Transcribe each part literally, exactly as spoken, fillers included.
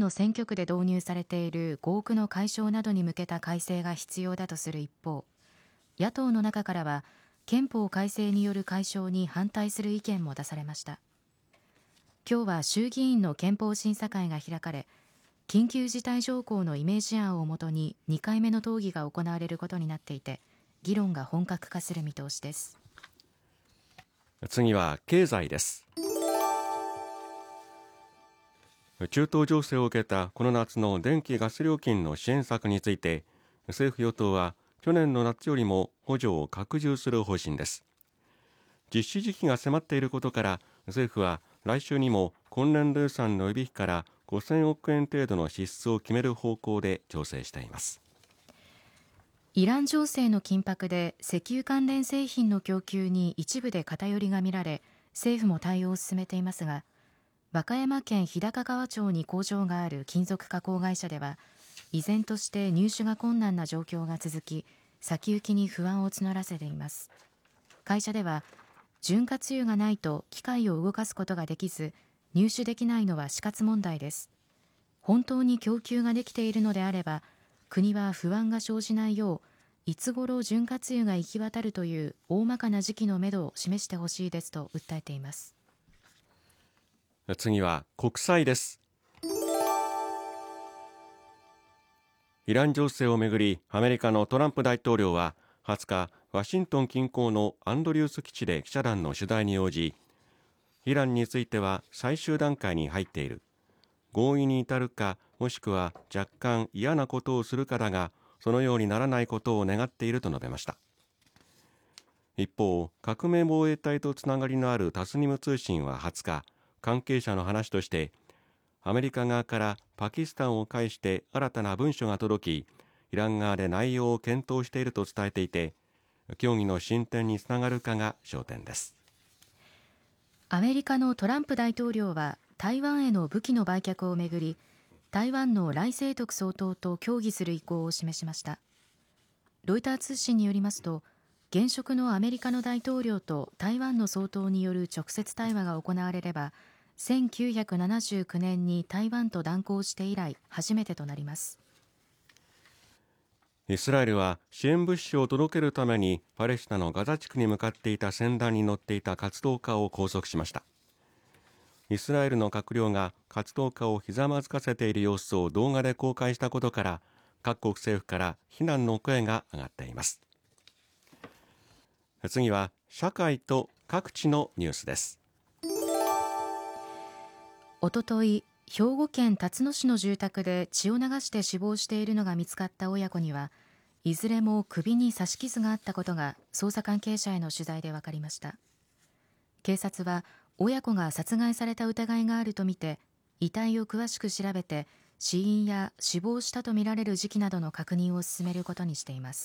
の選挙区で導入されている合区の解消などに向けた改正が必要だとする一方、野党の中からは憲法改正による解消に反対する意見も出されました。今日は衆議院の憲法審査会が開かれ、緊急事態条項のイメージ案をもとににかいめの討議が行われることになっていて、議論が本格化する見通しです。 次は経済です。中東情勢を受けたこの夏の電気・ガス料金の支援策について、政府与党は去年の夏よりも補助を拡充する方針です。実施時期が迫っていることから、政府は来週にも今年度予算の予備費からごせんおくえん程度の支出を決める方向で調整しています。 イラン情勢の緊迫で石油関連製品の供給に一部で偏りが見られ、政府も対応を進めていますが、和歌山県日高川町に工場がある金属加工会社では、依然として入手が困難な状況が続き、先行きに不安を募らせています。会社では、潤滑油がないと機械を動かすことができず、入手できないのは死活問題です。本当に供給ができているのであれば、国は不安が生じないよう、いつ頃潤滑油が行き渡るという大まかな時期のめどを示してほしいですと訴えています。 次は国際です。イラン情勢をめぐり、アメリカのトランプ大統領ははつか、ワシントン近郊のアンドリュース基地で記者団の取材に応じ、イランについては最終段階に入っている、合意に至るかもしくは若干嫌なことをするかだが、そのようにならないことを願っていると述べました。一方、革命防衛隊とつながりのあるタスニム通信ははつか、関係者の話として、アメリカ側からパキスタンを介して新たな文書が届き、イラン側で内容を検討していると伝えていて、協議の進展につながるかが焦点です。 アメリカのトランプ大統領は台湾への武器の売却をめぐり、台湾の頼清徳総統と協議する意向を示しました。ロイター通信によりますと、現職のアメリカの大統領と台湾の総統による直接対話が行われれば、せんきゅうひゃくななじゅうきゅうねんに台湾と断交して以来初めてとなります。 イスラエルは支援物資を届けるためにパレスチナのガザ地区に向かっていた船団に乗っていた活動家を拘束しました。イスラエルの閣僚が活動家をひざまずかせている様子を動画で公開したことから、各国政府から非難の声が上がっています。次は社会と各地のニュースです。 おととい、兵庫県辰野市の住宅で血を流して死亡しているのが見つかった親子には、いずれも首に刺し傷があったことが捜査関係者への取材で分かりました。警察は親子が殺害された疑いがあるとみて、遺体を詳しく調べて死因や死亡したとみられる時期などの確認を進めることにしています。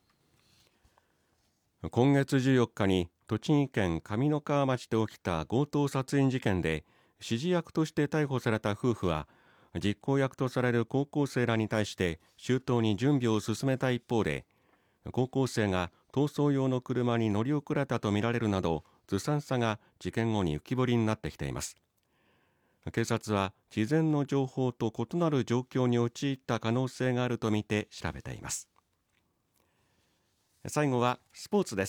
今月じゅうよっかに栃木県上三川町で起きた強盗殺人事件で、指示役として逮捕された夫婦は、実行役とされる高校生らに対して周到に準備を進めた一方で、高校生が逃走用の車に乗り遅れたとみられるなど、ずさんさが事件後に浮き彫りになってきています。警察は事前の情報と異なる状況に陥った可能性があるとみて調べています。最後はスポーツです。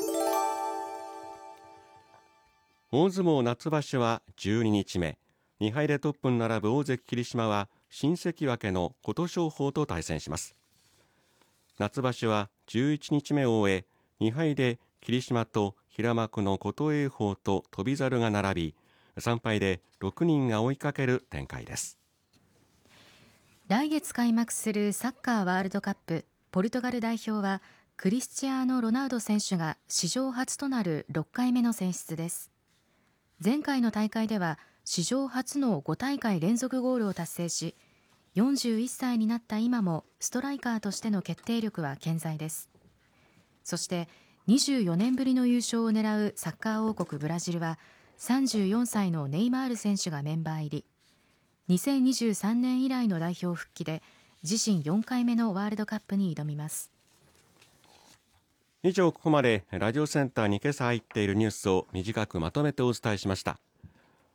大相撲夏場所はじゅうににちめ、にはいでトップに並ぶ大関霧島は新関脇の琴勝峰と対戦します。夏場所はじゅういちにちめを終え、にはいで霧島と平幕の琴恵峰と翔猿が並び、さんぱいでろくにんが追いかける展開です。 来月開幕するサッカーワールドカップ、ポルトガル代表はクリスチアーノ・ロナウド選手が史上初となるろっかいめの選出です。前回の大会では史上初のごたいかい連続ゴールを達成し、よんじゅういっさいになった今もストライカーとしての決定力は健在です。そしてにじゅうよねんぶりの優勝を狙うサッカー王国ブラジルはさんじゅうよんさいのネイマール選手がメンバー入り、にせんにじゅうさんねん以来の代表復帰で自身よんかいめのワールドカップに挑みます。 以上、ここまでラジオセンターに今朝入っているニュースを短くまとめてお伝えしました。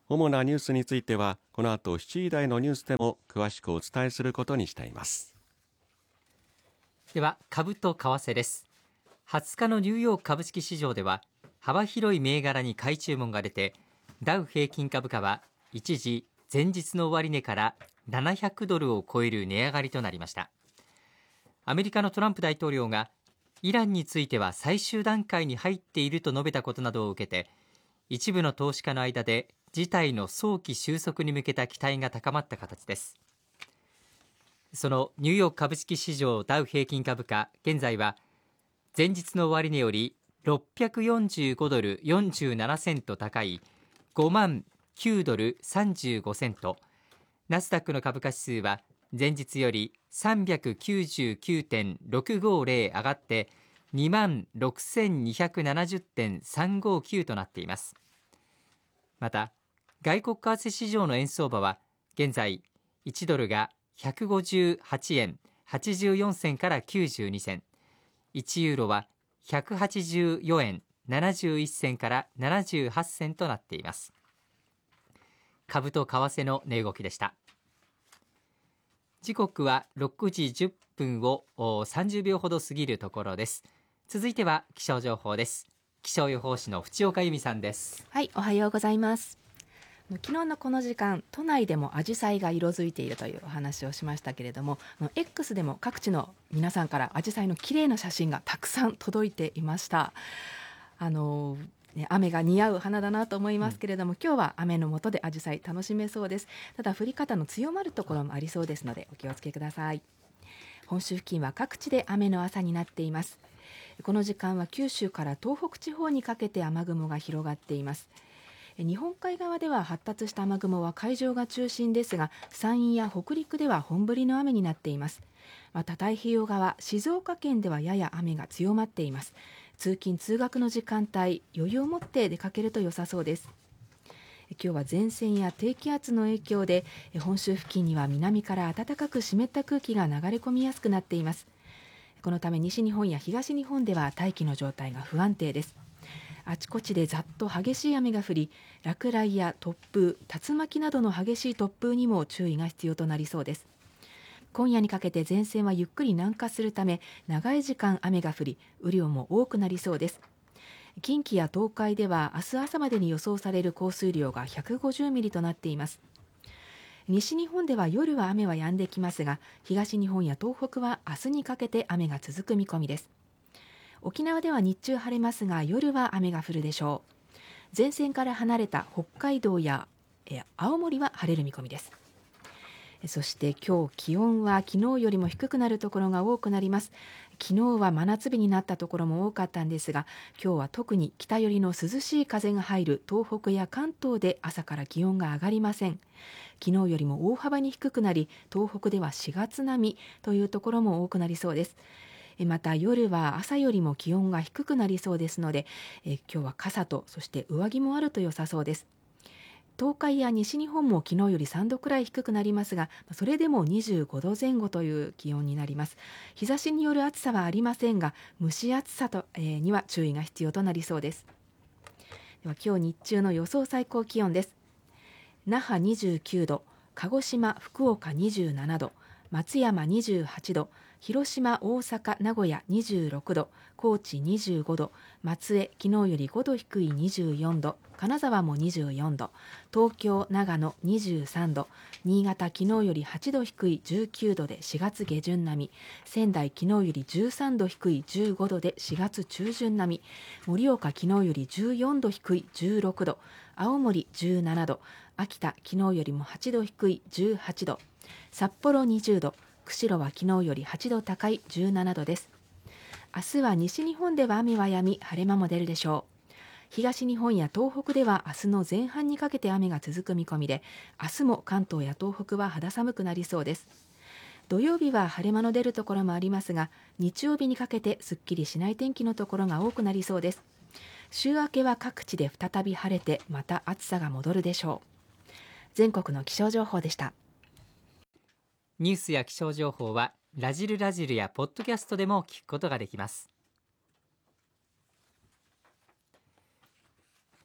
主なニュースについてはこの後しちじ台のニュースでも詳しくお伝えすることにしています。 では株と為替です。はつかのニューヨーク株式市場では幅広い銘柄に買い注文が出て、ダウ平均株価は一時前日の終値からななひゃくドルを超える値上がりとなりました。アメリカのトランプ大統領がイランについては最終段階に入っていると述べたことなどを受けて、一部の投資家の間で事態の早期収束に向けた期待が高まった形です。そのニューヨーク株式市場ダウ平均株価、現在は前日の終値よりろっぴゃくよんじゅうごドルよんじゅうななセント高いごまんきゅうドルさんじゅうごセント、ナスダックの株価指数は前日より さんびゃくきゅうじゅうきゅうてんろくごゼロ 上がって にまんろくせんにひゃくななじゅうてんさんごきゅう となっています。また外国為替市場の円相場は現在いちドルがひゃくごじゅうはちえんはちじゅうよんせんからきゅうじゅうにせん、いちユーロはひゃくはちじゅうよえんななじゅういっせんからななじゅうはちせんとなっています。株と為替の値動きでした。時刻はろくじじゅっぷんをさんじゅうびょうほど過ぎるところです。続いては気象情報です。気象予報士の淵岡由美さんです。 はい、おはようございます。昨日のこの時間、都内でもアジサイが色づいているというお話をしましたけれども、X でも各地の皆さんからアジサイの綺麗な写真がたくさん届いていました。あのね、雨が似合う花だなと思いますけれども、うん、今日は雨の下でアジサイ楽しめそうです。ただ降り方の強まるところもありそうですのでお気をつけください。本州付近は各地で雨の朝になっています。この時間は九州から東北地方にかけて雨雲が広がっています。日本海側では発達した雨雲は海上が中心ですが、山陰や北陸では本降りの雨になっています。また太平洋側、静岡県ではやや雨が強まっています。通勤通学の時間帯、余裕を持って出かけると良さそうです。今日は前線や低気圧の影響で本州付近には南から暖かく湿った空気が流れ込みやすくなっています。このため西日本や東日本では大気の状態が不安定です。あちこちでざっと激しい雨が降り、落雷や突風、竜巻などの激しい突風にも注意が必要となりそうです。今夜にかけて前線はゆっくり南下するため、長い時間雨が降り、雨量も多くなりそうです。近畿や東海では明日朝までに予想される降水量がひゃくごじゅうミリとなっています。西日本では夜は雨は止んできますが、東日本や東北は明日にかけて雨が続く見込みです。沖縄では日中晴れますが、夜は雨が降るでしょう。前線から離れた北海道や青森は晴れる見込みです。そして今日気温は昨日よりも低くなるところが多くなります。昨日は真夏日になったところも多かったんですが、今日は特に北寄りの涼しい風が入る東北や関東で朝から気温が上がりません。昨日よりも大幅に低くなり、東北ではしがつ並みというところも多くなりそうです。また夜は朝よりも気温が低くなりそうですので、え今日は傘とそして上着もあると良さそうです。東海や西日本も昨日よりさんどくらい低くなりますが、それでもにじゅうごどぜん後という気温になります。日差しによる暑さはありませんが、蒸し暑さと、えー、には注意が必要となりそうです。では今日日中の予想最高気温です。那覇にじゅうきゅうど、鹿児島、福岡にじゅうななど、松山にじゅうはちど、広島、大阪、名古屋にじゅうろくど、高知にじゅうごど、松江、昨日よりごど低いにじゅうよんど、金沢もにじゅうよんど、東京、長野にじゅうさんど、新潟、昨日よりはちど低いじゅうきゅうどでしがつ下旬並み、仙台、昨日よりじゅうさんど低いじゅうごどでしがつ中旬並み、盛岡、昨日よりじゅうよんど低いじゅうろくど、青森じゅうななど、秋田、昨日よりもはちど低いじゅうはちど、札幌にじゅうど、釧路は昨日よりはちど高いじゅうななどです。明日は西日本では雨は止み、晴れ間も出るでしょう。東日本や東北では明日の前半にかけて雨が続く見込みで、明日も関東や東北は肌寒くなりそうです。土曜日は晴れ間の出るところもありますが、日曜日にかけてすっきりしない天気のところが多くなりそうです。週明けは各地で再び晴れて、また暑さが戻るでしょう。全国の気象情報でした。 ニュースや気象情報はラジルラジルやポッドキャストでも聞くことができます。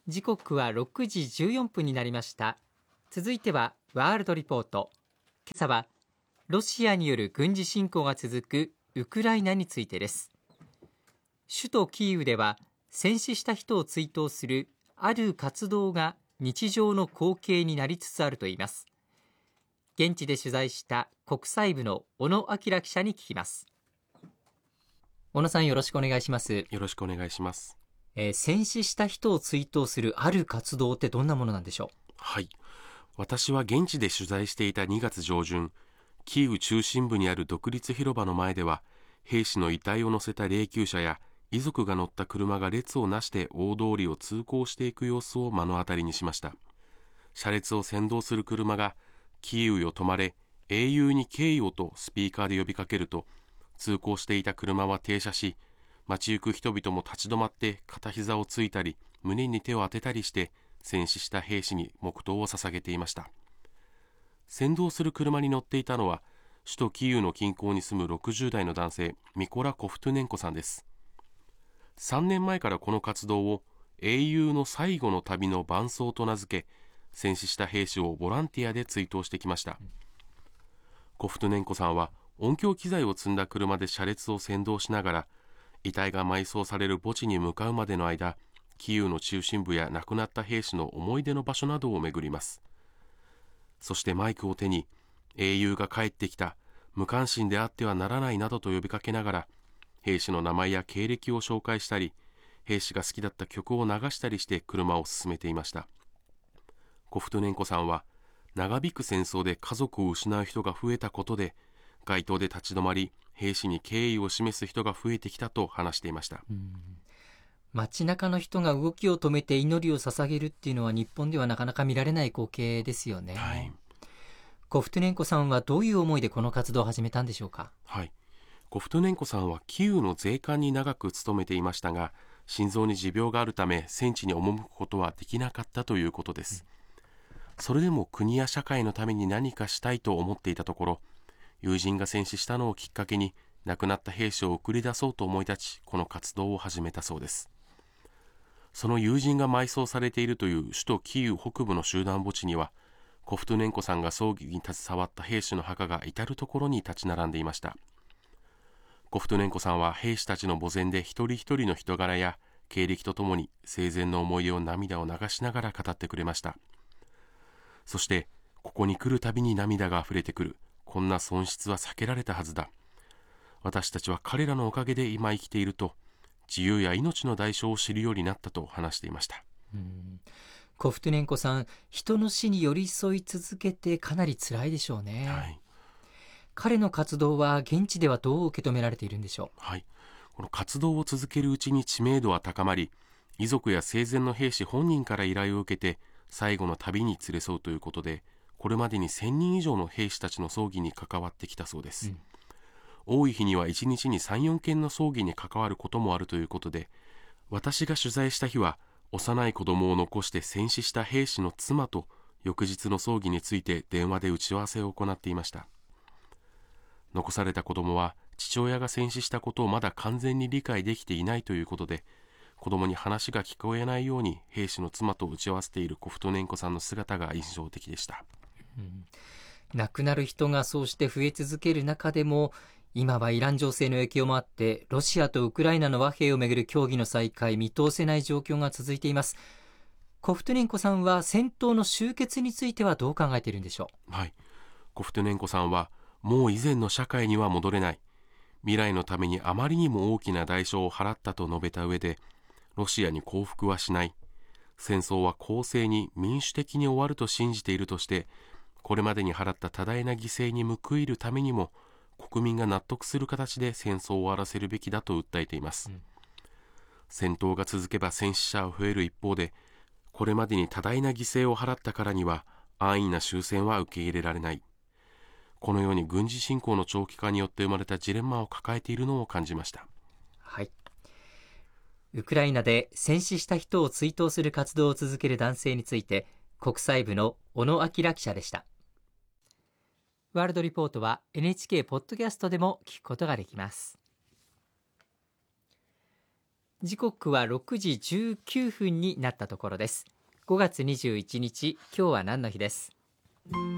時刻はろくじじゅうよんぷんになりました。続いてはワールドリポート。今朝はロシアによる軍事侵攻が続くウクライナについてです。首都キーウでは戦死した人を追悼するある活動が日常の光景になりつつあるといいます。現地で取材した国際部の小野明記者に聞きます。小野さん、よろしくお願いします。 よろしくお願いします。 えー、戦死した人を追悼するある活動ってどんなものなんでしょう。 はい、私は現地で取材していたにがつ上旬、キーウ中心部にある独立広場の前では、兵士の遺体を乗せた霊柩車や遺族が乗った車が列をなして大通りを通行していく様子を目の当たりにしました。車列を先導する車がキーウよ止まれ、英雄に敬意をとスピーカーで呼びかけると、通行していた車は停車し、街行く人々も立ち止まって片膝をついたり胸に手を当てたりして戦死した兵士に黙祷を捧げていました。先導する車に乗っていたのは首都キーウの近郊に住むろくじゅう代の男性、ミコラ・コフトゥネンコさんです。さんねんまえからこの活動を英雄の最後の旅の伴走と名付け、戦死した兵士をボランティアで追悼してきました。コフトゥネンコさんは音響機材を積んだ車で車列を先導しながら、遺体が埋葬される墓地に向かうまでの間、キーウの中心部や亡くなった兵士の思い出の場所などを巡ります。そしてマイクを手に、英雄が帰ってきた、無関心であってはならないなどと呼びかけながら、兵士の名前や経歴を紹介したり、兵士が好きだった曲を流したりして車を進めていました。コフトゥネンコさんは、長引く戦争で家族を失う人が増えたことで、街頭で立ち止まり、兵士に敬意を示す人が増えてきたと話していました。 うん、街中の人が動きを止めて祈りを捧げるっていうのは日本ではなかなか見られない光景ですよね。 はい、 コフトゥネンコさんはどういう思いでこの活動を始めたんでしょうか。 はい、コフトゥネンコさんはキーウの税関に長く勤めていましたが、心臓に持病があるため戦地に赴くことはできなかったということです。うん、それでも国や社会のために何かしたいと思っていたところ、友人が戦死したのをきっかけに亡くなった兵士を送り出そうと思い立ち、この活動を始めたそうです。その友人が埋葬されているという首都キーウ北部の集団墓地には、コフトゥネンコさんが葬儀に携わった兵士の墓が至る所に立ち並んでいました。コフトゥネンコさんは兵士たちの墓前で一人一人の人柄や経歴とともに生前の思い出を涙を流しながら語ってくれました。そして、ここに来るたびに涙があふれてくる。こんな損失は避けられたはずだ。私たちは彼らのおかげで今生きていると、自由や命の代償を知るようになったと話していました。 うん、コフトゥネンコさん、人の死に寄り添い続けてかなり辛いでしょうね。はい、彼の活動は現地ではどう受け止められているんでしょう。 はい、この活動を続けるうちに知名度は高まり、遺族や生前の兵士本人から依頼を受けて最後の旅に連れ添うということで、これまでにせんにん以上の兵士たちの葬儀に関わってきたそうです。うん、多い日にはいちにちにさん、よんけんの葬儀に関わることもあるということで、私が取材した日は幼い子供を残して戦死した兵士の妻と翌日の葬儀について電話で打ち合わせを行っていました。残された子供は父親が戦死したことをまだ完全に理解できていないということで、子供に話が聞こえないように兵士の妻と打ち合わせているコフトゥネンコさんの姿が印象的でした。 うん、亡くなる人がそうして増え続ける中でも、今はイラン情勢の影響もあってロシアとウクライナの和平をめぐる協議の再開、見通せない状況が続いています。コフトゥネンコさんは戦闘の終結についてはどう考えているんでしょう。はい、コフトゥネンコさんは、もう以前の社会には戻れない、未来のためにあまりにも大きな代償を払ったと述べた上で、ロシアに降伏はしない、戦争は公正に民主的に終わると信じているとして、これまでに払った多大な犠牲に報いるためにも、国民が納得する形で戦争を終わらせるべきだと訴えています。うん、戦闘が続けば戦死者は増える一方で、これまでに多大な犠牲を払ったからには安易な終戦は受け入れられない。このように軍事侵攻の長期化によって生まれたジレンマを抱えているのを感じました。 はい、ウクライナで戦死した人を追悼する活動を続ける男性について、国際部の小野明記者でした。ワールドリポートは エヌエイチケー ポッドキャストでも聞くことができます。 時刻はろくじじゅうきゅうふんになったところです。ごがつにじゅういちにち、今日は何の日です。